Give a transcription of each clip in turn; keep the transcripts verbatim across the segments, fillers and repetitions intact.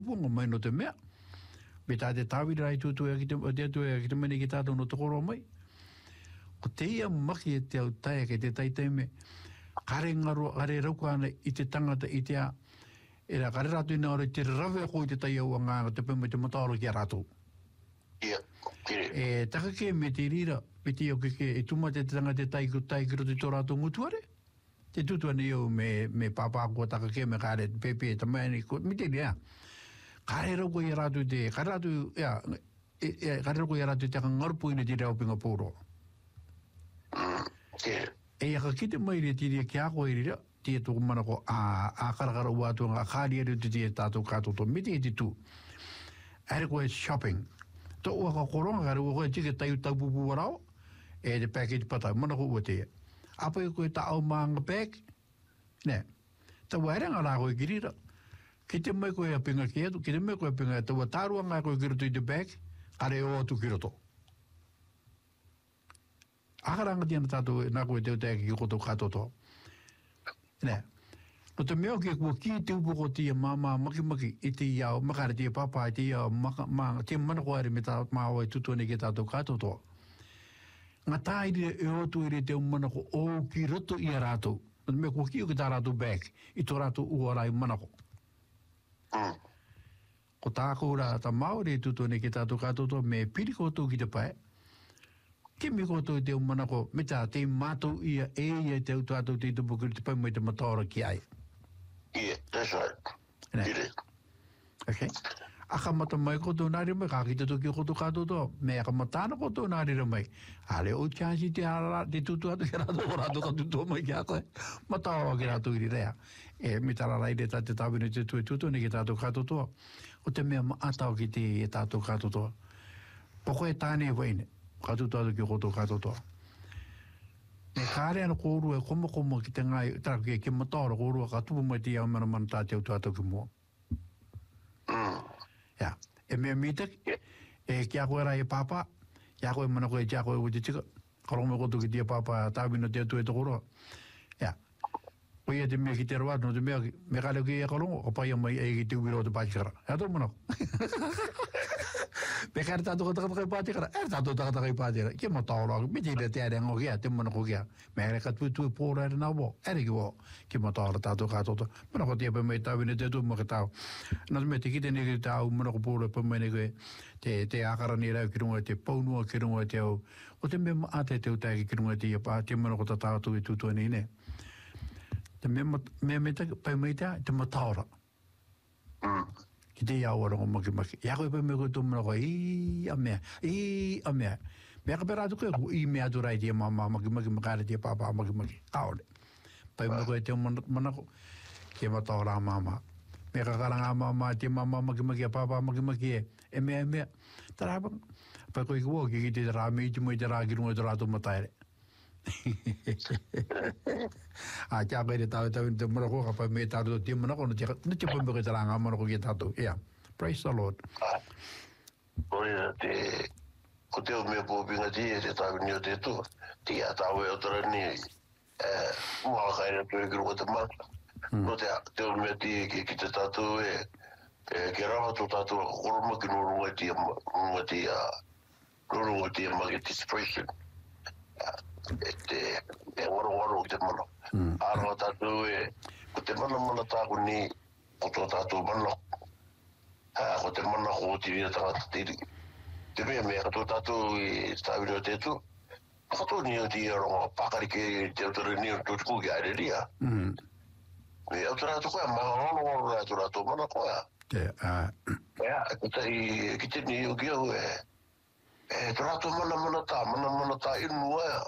pungo mai no te mea. Me tā te tāwira ai tūtu e ki te tu e ki te mene ki tātou no te koro mai. Ko te ia maki e te au taia ke te taitai me, kare ngaro, kare rauka ana i te tangata i te a, e ra kare ratu ina ora te rawe ko i te tai au ngā te pēmai te mataoro ki a ratu. Ia, kire. E taka ke me te rira, me te iau ke ke, e tuma te tanga te tai ku tai kiro te tō ratu ngutuare. Te tutu ane iau me, me pāpā kua taka ke me kare pepe e tamai ko mi te rea. Kare rauka i a ratu te, kare ratu, ia, kare rauka i a ratu te ka ngarupu ina te reo pinga pōro. Yeah. E aka kite mai re tiri ki ako e rira, tia tōku mana ko a, a karakara wātua ngā kāri ere te tia tātou kātoto, me te e te tū. Ere koe shopping. Tō ua ka koronga kare ua koe tika taiu taupupu warao, e te package patai, mana ko ua tia. Apa e koe ta au maanga bag, ne, ta wairanga rā koe ki rira. Kite mai koe a pinga ki atu, kite mai koe a pinga, ta ua tārua ngā koe ki roto i te bag, kare o atu ki roto. Akaranga tia na tātou nā koe teo tēki ki koto katoto. Nē, no te meo ki kua ki te upoko tia māma maki maki i te iau, makare tia papa i te iau, maka, mā, tia mana koe are me tā māua i tutuane ki tātou katoto. Ngā tāiri e otu ere te mana ko o ki roto i a rātou. No te meo kua ki o ki tā rātou back, i tō rātou uarai mana ko. Mm. Ko tā kura tā maore i tutuane ki tātou katoto, me piri koto ki te pae, ke mi koto i te umana ko, me tā te mātou ia e ia te au tātou te tupu kiri te paimai te mataora ki ai. Yeah, that's right. Nē. Kire. Okay. Aka mata mai koto nāri mai, kā ki te toki koto kātoto, me aka matana koto nāri mai. Ale o chansi te harara, te tutu atu ki rato, o rato ka tutu mai ki a koe. Mataora ki rato iri rea. E mi tara rai re tā te tāwine te tue tutu ne ki tātou kātoto. O te mea atao ki te e tātou kātoto. Poko e tāne e waine. Katutu atu ki koto katoto. Me kāre ana kōrua e koma koma ki te ngai, tāku ki e ki mataora kōrua ka tupu mai te iau mana mana tā te autu atu ki mua. Mm. Ja, e mea mitak, e ki a koe rai e pāpā, ki a koe mana koe ki a koe uti tika, karong me koto ki te pāpā tāwina te atu e te kōrua. Ja, koe e te mea ki te rawa, no te mea, me kāre ki e karongo, o pai mai e ki te uwiro o te pātikara. Ja, tō mana ko. Me kare tātou katakakai pātikara, e tātou katakakai pātikara, ke mataora, me te te are ngō kia, te mana ko kia, me ere ka tutu e pōra ere nā wō, ere ki wō, ke mataora tātou kātoto, mana ko tia pa mei tāwine te tū maka tāu. Nā me te kite ne ki tāu, mana ko pōra pa mei ne koe, te, te ākara ni rau ki runga, te paunua ki runga te au, o te me ate te utaki ki runga te ia pā, te mana ko ta tātou i tūtua ni ne. Te me me me te pa mei te, te mataora. Mm. Ki te iau arongo maki maki. Ia koe pa me koe tōmuna koe, ii a mea, ii a mea. Mea ka pera atu koe ko, ii mea tu rai tia mama maki maki makare tia papa maki maki. Kaore. Pa me koe te manako, ke mataora mama. Mea ka karanga mama, tia mama maki maki a papa maki maki e, e mea e mea. Tarapang, pa koe kua ki ki te rā me iti mo i te rā ki runga i te rā tō mataere. A kia koe te tau tau te manako, ka pa me tātou te manako, no te pa me koe te rā ngā manako ki tātou. Yeah. Praise the Lord. Oina te, ko te o mea pōpinga ti e te tau ni o te tu, ti a tau e o tara ni, mua kaina tu e ki runga te mata. No te, te o mea ti ki, ki te tātou e, e ke rawa tō tātou a koroma ki nurunga ti a, nurunga ti a, nurunga ti a magi dispersion. E te, e waro waro ki te mana. Aro tātou e, ko te mana mana tāku ni, ko tō tātou mana. Uh, ko te mana ko te vira tangata tiri. Te mea mea kato tātou i tāwiri o te tu. Kato ni o te ronga pakari ke te autora ni o tūtuku ki aere ria. Me autora atu koea, maa ono ono autora atu mana koea. Te, a... Ea, kuta i kite ni o kia ue. E, tora atu mana mana tā, mana mana tā inu ea.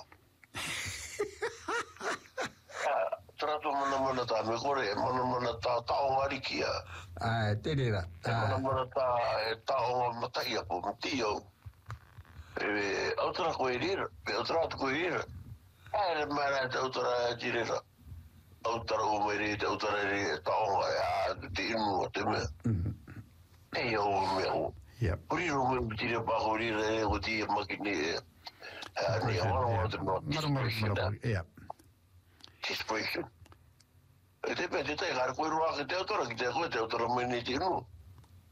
Trato mana mana tā me kore, mana mana tā taonga rikia. Ai, te rera. Mana mana tā e taonga matai apo, mati au. E, autara koe rira, e autara atu koe rira. Ai, mara te autara jirera. Autara o mere, te autara re taonga, e te inu o te mea. E au mea o. Uriro me mtire pako rira e o tia makini e. Ni a wano wano te no dispersion. Yeah. Dispersion. E te pe te te kare koe roa ke te autora, ki te koe te autora mene te inu.